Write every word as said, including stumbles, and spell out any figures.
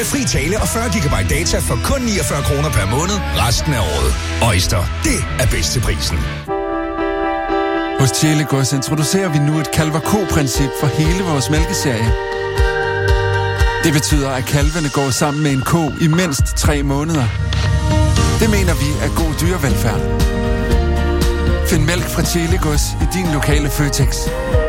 Med fri tale og fyrre gigabyte data for kun niogfyrre kroner per måned resten af året. Øjster, det er bedst til prisen. Hos Tjæle Gods introducerer vi nu et kalver-ko-princip for hele vores mælkeserie. Det betyder, at kalvene går sammen med en ko i mindst tre måneder. Det mener vi er god dyrevelfærd. Find mælk fra Tjæle Gods i din lokale Føtex.